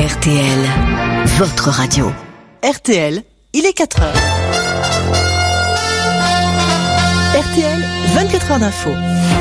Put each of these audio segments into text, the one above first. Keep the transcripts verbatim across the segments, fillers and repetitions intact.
R T L, votre radio. R T L, il est quatre heures. R T L, vingt-quatre heures d'info.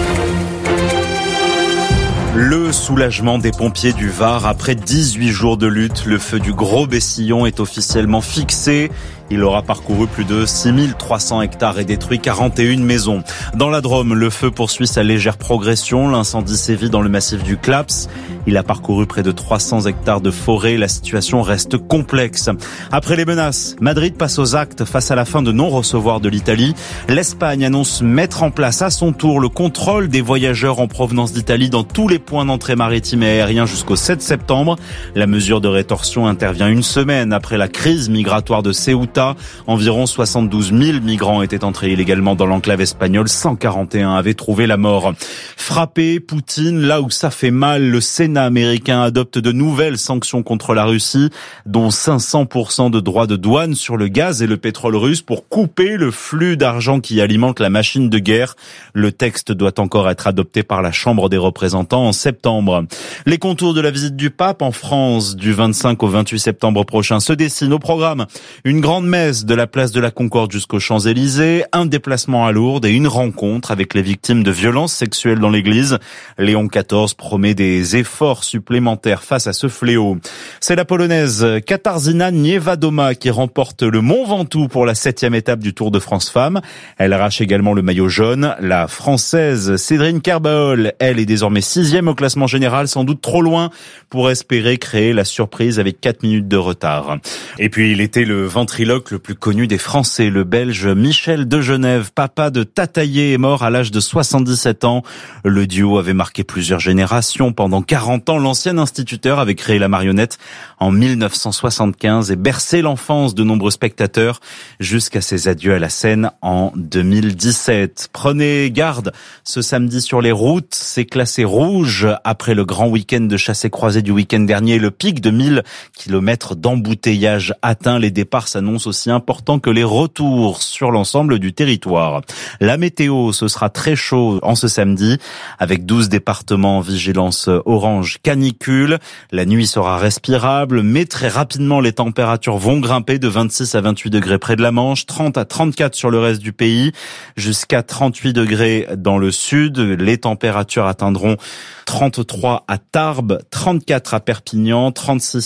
Le soulagement des pompiers du Var après dix-huit jours de lutte. Le feu du Gros Bessillon est officiellement fixé. Il aura parcouru plus de six mille trois cents hectares et détruit quarante et une maisons. Dans la Drôme, le feu poursuit sa légère progression. L'incendie sévit dans le massif du Claps. Il a parcouru près de trois cents hectares de forêt. La situation reste complexe. Après les menaces, Madrid passe aux actes face à la fin de non-recevoir de l'Italie. L'Espagne annonce mettre en place à son tour le contrôle des voyageurs en provenance d'Italie dans tous les points d'entrée maritime et aérien jusqu'au sept septembre. La mesure de rétorsion intervient une semaine après la crise migratoire de Ceuta. Environ soixante-douze mille migrants étaient entrés illégalement dans l'enclave espagnole. cent quarante et un avaient trouvé la mort. Frappé, Poutine, là où ça fait mal, le Sénat américain adopte de nouvelles sanctions contre la Russie, dont cinq cents pour cent de droits de douane sur le gaz et le pétrole russe pour couper le flux d'argent qui alimente la machine de guerre. Le texte doit encore être adopté par la Chambre des représentants en septembre. Les contours de la visite du pape en France du vingt-cinq au vingt-huit septembre prochain se dessinent. Au programme, une grande messe de la place de la Concorde jusqu'aux Champs-Élysées, un déplacement à Lourdes et une rencontre avec les victimes de violences sexuelles dans l'église. Léon quatorze promet des efforts supplémentaires face à ce fléau. C'est la Polonaise Katarzyna Niewiadoma qui remporte le Mont Ventoux pour la septième étape du Tour de France Femmes. Elle arrache également le maillot jaune. La Française Cédrine Kerbaol, elle est désormais sixième au classement général, sans doute trop loin pour espérer créer la surprise avec quatre minutes de retard. Et puis il était le ventriloque le plus connu des Français, le Belge Michel Degenève, papa de Tataillé, est mort à l'âge de soixante-dix-sept ans. Le duo avait marqué plusieurs générations. Pendant quarante ans, l'ancien instituteur avait créé la marionnette en mille neuf cent soixante-quinze et bercé l'enfance de nombreux spectateurs jusqu'à ses adieux à la scène en deux mille dix-sept. Prenez garde, ce samedi sur les routes, c'est classé rouge après le grand week-end de chassé-croisé du week-end dernier. Le pic de mille kilomètres d'embouteillage atteint. Les départs s'annoncent aussi importants que les retours sur l'ensemble du territoire. La météo, ce sera très chaud en ce samedi avec douze départements en vigilance orange canicule. La nuit sera respirable, mais très rapidement les températures vont grimper de vingt-six à vingt-huit degrés près de la Manche, trente à trente-quatre sur le reste du pays, jusqu'à trente-huit degrés dans le sud. Les températures atteindront trente-trois à Tarbes, trente-quatre à Perpignan, trente-six